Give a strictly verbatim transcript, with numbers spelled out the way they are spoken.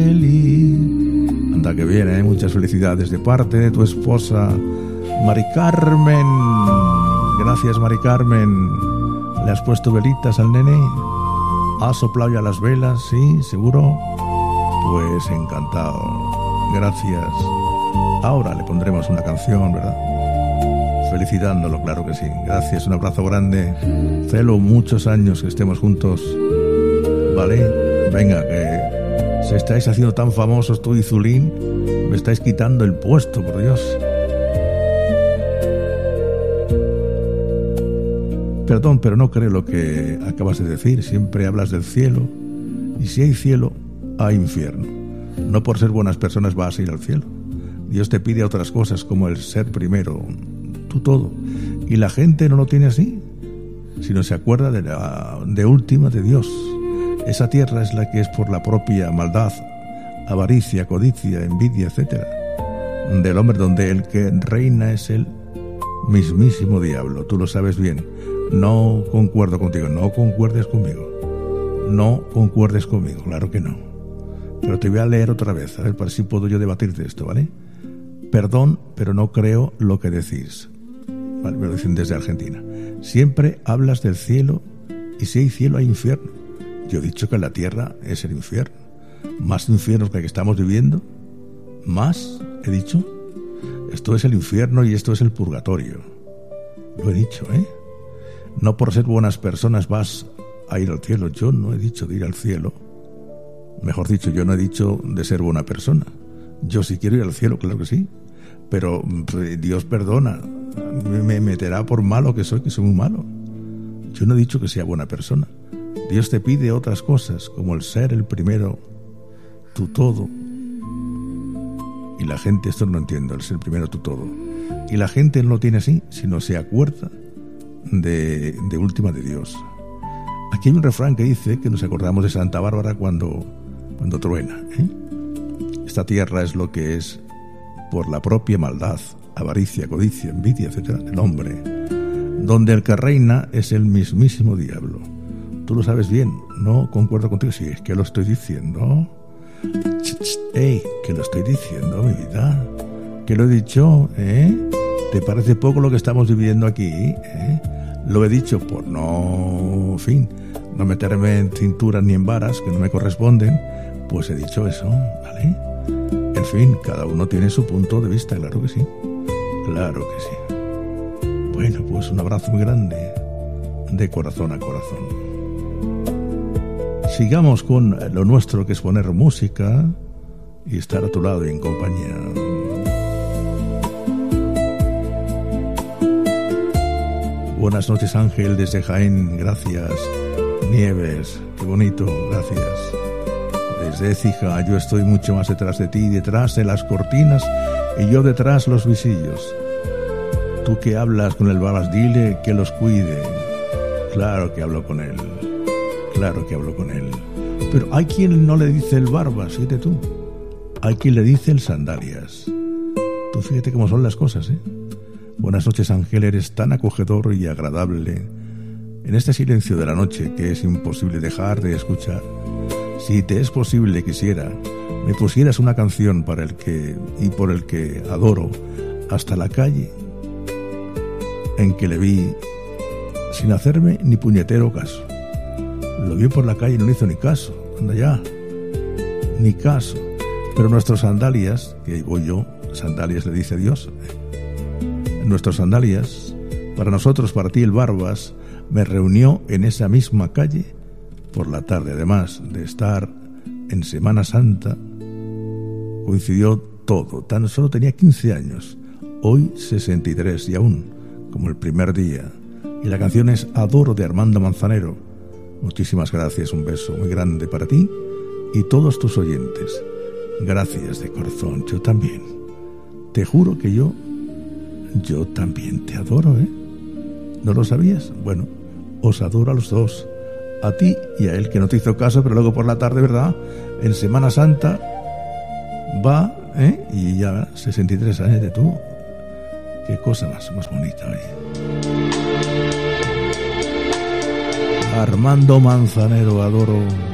Anda que viene, ¿eh? Muchas felicidades de parte de tu esposa Mari Carmen. Gracias, Mari Carmen. ¿Le has puesto velitas al nene? ¿Has soplado ya las velas? Sí, seguro. Pues encantado. Gracias. Ahora le pondremos una canción, ¿verdad? Felicitándolo, claro que sí. Gracias, un abrazo grande. Celo, muchos años que estemos juntos. ¿Vale? Venga, que se estáis haciendo tan famosos tú y Zulín. Me estáis quitando el puesto, por Dios. Perdón, pero no creo lo que acabas de decir. Siempre hablas del cielo. Y si hay cielo, hay infierno. No por ser buenas personas vas a ir al cielo. Dios te pide otras cosas como el ser primero, tú todo. Y la gente no lo tiene así, sino se acuerda de la de última de Dios. Esa tierra es la que es por la propia maldad, avaricia, codicia, envidia, etcétera, del hombre, donde el que reina es el mismísimo diablo. Tú lo sabes bien. No concuerdo contigo, no concuerdes conmigo. No concuerdes conmigo, claro que no. Pero te voy a leer otra vez, a ver, para si puedo yo debatirte esto, ¿vale? Perdón, pero no creo lo que decís. Vale, me lo dicen desde Argentina. Siempre hablas del cielo, y si hay cielo hay infierno. Yo he dicho que la tierra es el infierno. Más infiernos que el que estamos viviendo. Más, he dicho. Esto es el infierno y esto es el purgatorio. Lo he dicho, ¿eh? No por ser buenas personas vas a ir al cielo. Yo no he dicho de ir al cielo. Mejor dicho, yo no he dicho de ser buena persona. Yo sí quiero ir al cielo, claro que sí. Pero Dios perdona. Me meterá por malo que soy, que soy muy malo. Yo no he dicho que sea buena persona. Dios te pide otras cosas, como el ser el primero, tu todo. Y la gente, esto no lo entiendo, el ser el primero, tu todo. Y la gente no lo tiene así, sino se acuerda de, de última de Dios. Aquí hay un refrán que dice que nos acordamos de Santa Bárbara cuando, cuando truena, ¿eh? Esta tierra es lo que es por la propia maldad, avaricia, codicia, envidia, etcétera, del hombre, donde el que reina es el mismísimo diablo. Tú lo sabes bien, no concuerdo contigo. Sí, es que lo estoy diciendo. ¡Ey! Que lo estoy diciendo, mi vida. Que lo he dicho, ¿eh? ¿Te parece poco lo que estamos viviendo aquí? ¿Eh? Lo he dicho por no, en fin, no meterme en cinturas ni en varas que no me corresponden. Pues he dicho eso, ¿vale? En fin, cada uno tiene su punto de vista, claro que sí. Claro que sí. Bueno, pues un abrazo muy grande, de corazón a corazón. Sigamos con lo nuestro, que es poner música y estar a tu lado y en compañía. Buenas noches, Ángel, desde Jaén, gracias. Nieves, qué bonito, gracias. Desde Écija, yo estoy mucho más detrás de ti, detrás de las cortinas y yo detrás los visillos. Tú que hablas con el Barbas, dile que los cuide. Claro que hablo con él. Claro que hablo con él. Pero hay quien no le dice el Barbas, fíjate tú. Hay quien le dice el Sandalias. Tú fíjate cómo son las cosas, ¿eh? Buenas noches, Ángel, eres tan acogedor y agradable en este silencio de la noche que es imposible dejar de escuchar. Si te es posible, quisiera me pusieras una canción para el que y por el que adoro hasta la calle en que le vi sin hacerme ni puñetero caso. Lo vi por la calle y no le hizo ni caso. Anda ya, ni caso. Pero nuestros Sandalias, que voy yo, Sandalias le dice Dios, nuestros Sandalias, para nosotros, para ti el Barbas, me reunió en esa misma calle por la tarde. Además de estar en Semana Santa, coincidió todo. Tan solo tenía quince años, hoy sesenta y tres, y aún como el primer día. Y la canción es Adoro, de Armando Manzanero. Muchísimas gracias, un beso muy grande para ti y todos tus oyentes. Gracias de corazón, yo también. Te juro que yo, yo también te adoro, ¿eh? ¿No lo sabías? Bueno, os adoro a los dos. A ti y a él, que no te hizo caso, pero luego por la tarde, ¿verdad? En Semana Santa va, ¿eh? Y ya sesenta y tres años de tú. Qué cosa más, más bonita, ¿eh? Armando Manzanero, adoro.